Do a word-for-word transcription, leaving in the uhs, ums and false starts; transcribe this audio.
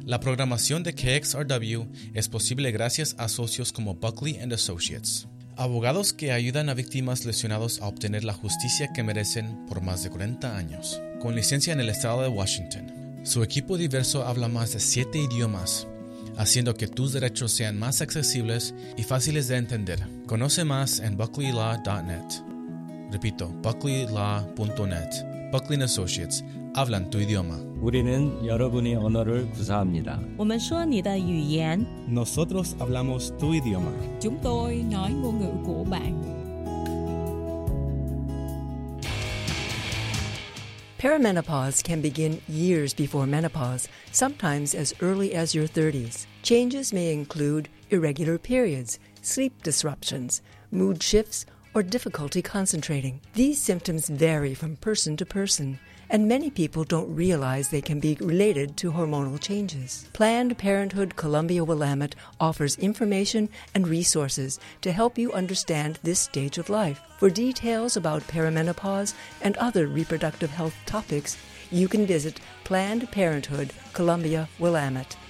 La programación de K X R W es posible gracias a socios como Buckley and Associates, abogados que ayudan a víctimas lesionados a obtener la justicia que merecen por más de cuarenta años. Con licencia en el estado de Washington, su equipo diverso habla más de siete idiomas, haciendo que tus derechos sean más accesibles y fáciles de entender. Conoce más en buckley law punto net. Repito, buckley law punto net. Buckley and Associates, hablan tu idioma. 우리는 여러분의 언어를 구사합니다. 我们说你的语言 Nosotros hablamos tu idioma. Chúng tôi nói ngôn ngữ của bạn. Perimenopause can begin years before menopause, sometimes as early as your thirties. Changes may include irregular periods, sleep disruptions, mood shifts, or difficulty concentrating. These symptoms vary from person to person, and many people don't realize they can be related to hormonal changes. Planned Parenthood Columbia-Willamette offers information and resources to help you understand this stage of life. For details about perimenopause and other reproductive health topics, you can visit Planned Parenthood Columbia-Willamette.